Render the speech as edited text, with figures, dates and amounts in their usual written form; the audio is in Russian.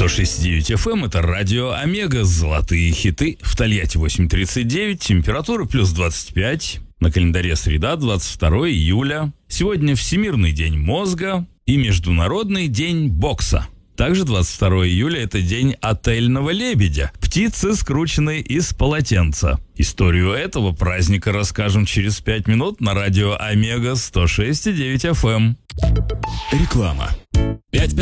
106.9 FM – это радио Омега, золотые хиты. В Тольятти 8:39, температура плюс 25. На календаре среда, 22 июля. Сегодня Всемирный день мозга и Международный день бокса. Также 22 июля – это день отельного лебедя, птицы, скрученной из полотенца. Историю этого праздника расскажем через 5 минут на радио Омега 106.9 FM. Реклама.